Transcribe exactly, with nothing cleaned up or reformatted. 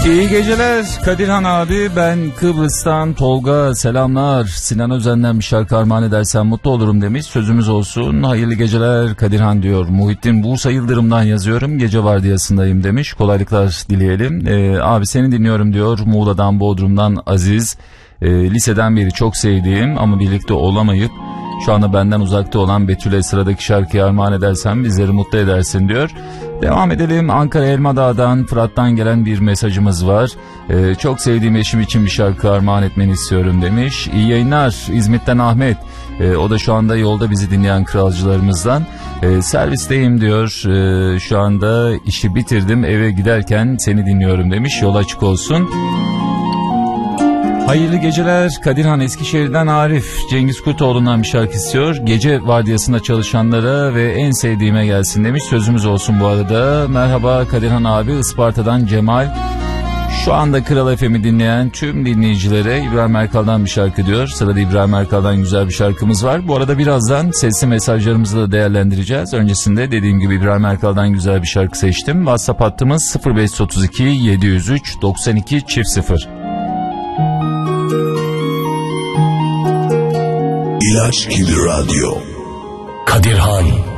İyi geceler Kadirhan abi, ben Kıbrıs'tan Tolga, selamlar. Sinan Özen'den bir şarkı armağan edersen mutlu olurum demiş, sözümüz olsun. Hayırlı geceler Kadirhan diyor. Muhittin Bursa Yıldırım'dan yazıyorum, gece vardiyasındayım demiş, kolaylıklar dileyelim. Ee, abi seni dinliyorum diyor Muğla'dan, Bodrum'dan Aziz. Ee, liseden beri çok sevdiğim ama birlikte olamayıp şu anda benden uzakta olan Betül'e sıradaki şarkıyı armağan edersen bizleri mutlu edersin diyor. Devam edelim. Ankara Elmadağ'dan Fırat'tan gelen bir mesajımız var. Ee, çok sevdiğim eşim için bir şarkı armağan etmeni istiyorum demiş. İyi yayınlar İzmit'ten Ahmet. Ee, o da şu anda yolda bizi dinleyen kralcılarımızdan. Ee, servisteyim diyor. Ee, şu anda işi bitirdim, eve giderken seni dinliyorum demiş. Yol açık olsun. Hayırlı geceler Kadirhan, Eskişehir'den Arif, Cengiz Kurtoğlu'ndan bir şarkı istiyor. Gece vardiyasında çalışanlara ve en sevdiğime gelsin demiş, sözümüz olsun bu arada. Merhaba Kadirhan abi, Isparta'dan Cemal. Şu anda Kral F M'i dinleyen tüm dinleyicilere İbrahim Erkal'dan bir şarkı diyor. Sırada İbrahim Erkal'dan güzel bir şarkımız var. Bu arada birazdan sesli mesajlarımızı da değerlendireceğiz. Öncesinde dediğim gibi İbrahim Erkal'dan güzel bir şarkı seçtim. WhatsApp hattımız sıfır beş otuz iki yedi yüz üç doksan iki çift sıfır. İlaç gibi radyo. Kadirhan